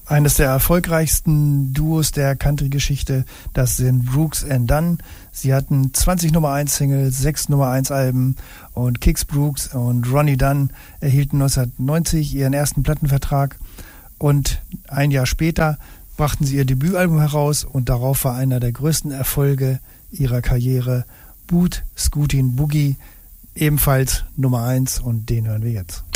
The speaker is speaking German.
Eines der erfolgreichsten Duos der Country-Geschichte, das sind Brooks and Dunn. Sie hatten 20 Nummer 1 Singles, 6 Nummer 1 Alben und Kix Brooks und Ronnie Dunn erhielten 1990 ihren ersten Plattenvertrag und ein Jahr später brachten sie ihr Debütalbum heraus und darauf war einer der größten Erfolge ihrer Karriere Boot Scootin' Boogie, ebenfalls Nummer 1 und den hören wir jetzt.